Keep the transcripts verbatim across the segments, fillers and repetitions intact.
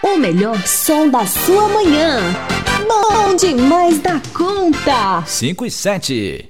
O melhor som da sua manhã. Bom demais da conta. cinco e sete.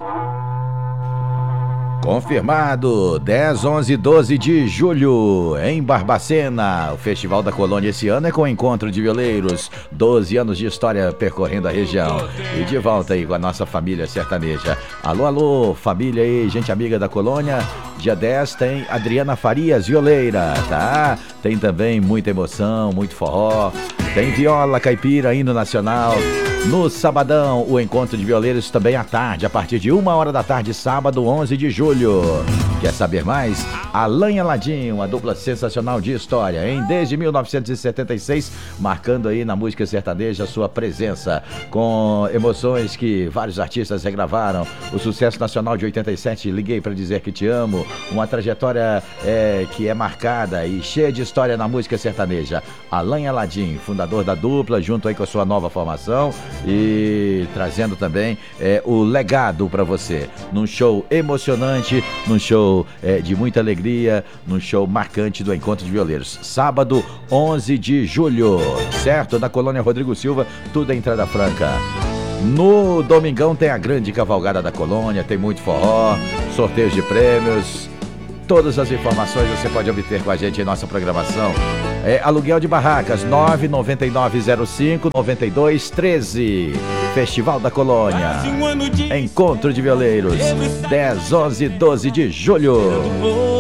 Confirmado, dez, onze e doze de julho, em Barbacena. O Festival da Colônia esse ano é com o Encontro de Violeiros. doze anos de história percorrendo a região. E de volta aí com a nossa família sertaneja. Alô, alô, família aí, gente amiga da Colônia. Dia dez tem Adriana Farias, violeira, tá? Tem também muita emoção, muito forró. Tem viola caipira, hino nacional. No sabadão, o Encontro de Violeiros também à tarde, a partir de uma hora da tarde, sábado, onze de julho. Quer saber mais? Alain e Aladim, uma dupla sensacional de história, hein? Desde mil novecentos e setenta e seis, marcando aí na música sertaneja a sua presença, com emoções que vários artistas regravaram. O sucesso nacional de oitenta e sete, Liguei Pra Dizer Que Te Amo, uma trajetória é, que é marcada e cheia de história na música sertaneja. Alain e Aladim, fundador da dupla, junto aí com a sua nova formação, e trazendo também é, o legado para você, num show emocionante, num show é, de muita alegria, num show marcante do Encontro de Violeiros, sábado, onze de julho, certo? Da Colônia Rodrigo Silva, tudo é entrada franca. No domingão tem a grande cavalgada da Colônia, tem muito forró, sorteios de prêmios. Todas as informações você pode obter com a gente em nossa programação. É aluguel de barracas, nove nove nove zero cinco nove dois um três. Festival da Colônia. Encontro de Violeiros, dez, onze e doze de julho.